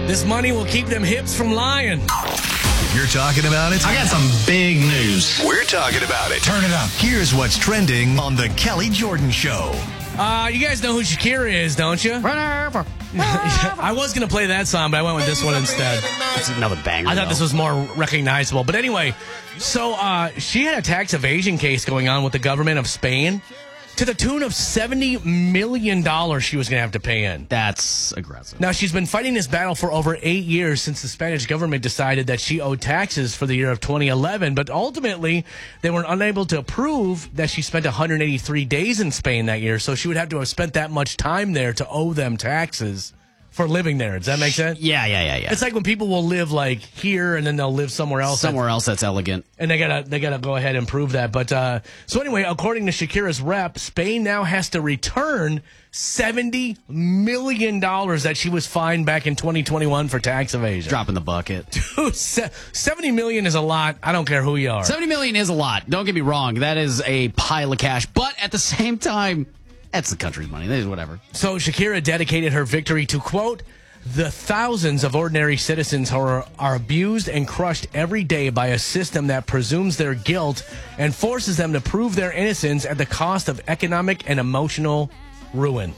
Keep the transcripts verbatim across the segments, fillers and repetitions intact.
This money will keep them hips from lying. You're talking about it? I got some big news. We're talking about it. Turn it up. Here's what's trending on the Kelly Jordan Show. Uh, you guys know who Shakira is, don't you? I was going to play that song, but I went with this one instead. It's another banger. I thought though. this was more recognizable. But anyway, so uh, she had a tax evasion case going on with the government of Spain to the tune of seventy million dollars she was going to have to pay in. That's aggressive. Now, she's been fighting this battle for over eight years since the Spanish government decided that she owed taxes for the year of twenty eleven. But ultimately, they were unable to prove that she spent one hundred eighty-three days in Spain that year. So she would have to have spent that much time there to owe them taxes for living there. Does that make sense? Yeah, yeah, yeah, yeah. It's like when people will live like here and then they'll live somewhere else. Somewhere else that's elegant. And they gotta they gotta go ahead and prove that. But uh, so anyway, according to Shakira's rep, Spain now has to return seventy million dollars that she was fined back in twenty twenty-one for tax evasion. Drop in the bucket. Dude, seventy million dollars is a lot. I don't care who you are. seventy million dollars is a lot. Don't get me wrong. That is a pile of cash. But at the same time, that's the country's money. That is whatever. So Shakira dedicated her victory to, quote, the thousands of ordinary citizens who are, are abused and crushed every day by a system that presumes their guilt and forces them to prove their innocence at the cost of economic and emotional ruin.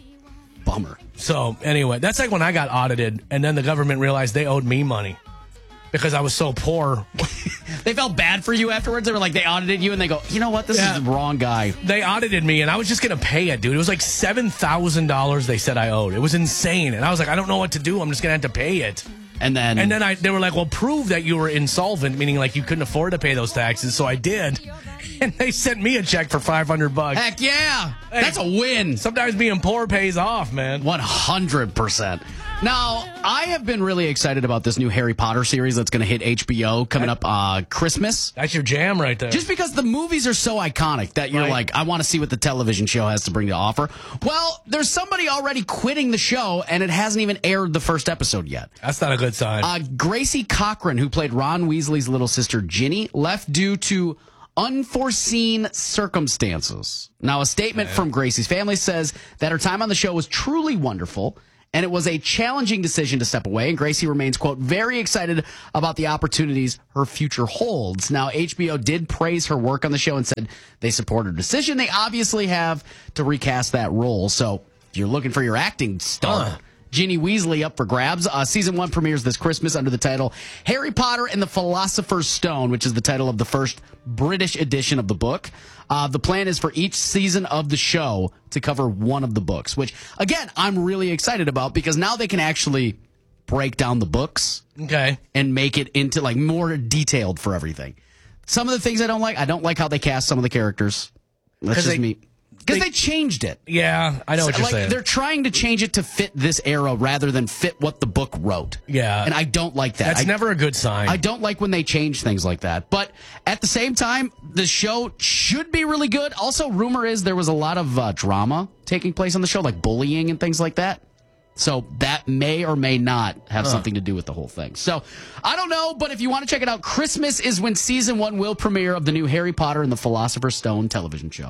Bummer. So anyway, that's like when I got audited and then the government realized they owed me money because I was so poor. They felt bad for you afterwards. They were like, they audited you and they go, you know what? This Yeah. is the wrong guy. They audited me, and I was just going to pay it, dude. It was like seven thousand dollars they said I owed. It was insane. And I was like, I don't know what to do. I'm just going to have to pay it. And then, And then I, they were like, well, prove that you were insolvent, meaning like you couldn't afford to pay those taxes. So I did. And they sent me a check for five hundred bucks. heck yeah. Hey. That's a win. Sometimes being poor pays off, man. one hundred percent. Now, I have been really excited about this new Harry Potter series that's going to hit H B O coming up uh, Christmas. That's your jam right there. Just because the movies are so iconic that you're Right. like, I want to see what the television show has to bring to offer. Well, there's somebody already quitting the show, and it hasn't even aired the first episode yet. That's not a good sign. Uh, Gracie Cochran, who played Ron Weasley's little sister Ginny, left due to unforeseen circumstances. Now, a statement from Gracie's family says that her time on the show was truly wonderful, and it was a challenging decision to step away. And Gracie remains, quote, very excited about the opportunities her future holds. Now, H B O did praise her work on the show and said they support her decision. They obviously have to recast that role. So if you're looking for your acting star, Huh. Ginny Weasley up for grabs. Uh, season one premieres this Christmas under the title Harry Potter and the Philosopher's Stone, which is the title of the first British edition of the book. Uh, the plan is for each season of the show to cover one of the books, which, again, I'm really excited about because now they can actually break down the books okay. and make it into like more detailed for everything. Some of the things I don't like, I don't like how they cast some of the characters. That's 'Cause just they- me. Because they- they changed it. Yeah, I know what you're like saying. they're trying to change it to fit this era rather than fit what the book wrote. Yeah. And I don't like that. That's I, never a good sign. I don't like when they change things like that. But at the same time, the show should be really good. Also, rumor is there was a lot of uh, drama taking place on the show, like bullying and things like that. So that may or may not have Huh. something to do with the whole thing. So I don't know, but if you want to check it out, Christmas is when season one will premiere of the new Harry Potter and the Philosopher's Stone television show.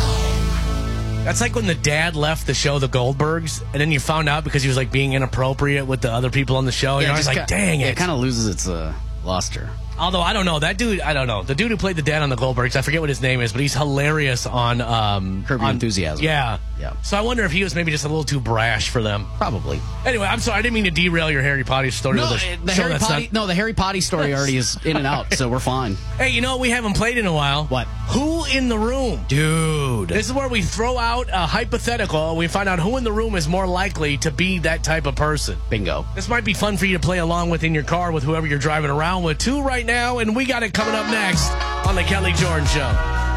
That's like when the dad left the show, The Goldbergs, and then you found out because he was like being inappropriate with the other people on the show. And I was like, ki- dang yeah, it. it kind of loses its uh, luster. Although, I don't know. That dude, I don't know. The dude who played the dad on The Goldbergs, I forget what his name is, but he's hilarious on... Um, Curb Your on- Enthusiasm. Yeah. Yeah. So I wonder if he was maybe just a little too brash for them. Probably. Anyway, I'm sorry. I didn't mean to derail your Harry Potter story. No, with the, the show Harry that's Potty, not- no, the Harry Potty story already is in and out, so we're fine. Hey, you know what we haven't played in a while? What? Who in the room? Dude. This is where we throw out a hypothetical and we find out who in the room is more likely to be that type of person. Bingo. This might be fun for you to play along with in your car with whoever you're driving around with, too, right now. And we got it coming up next on The Kelly Jordan Show.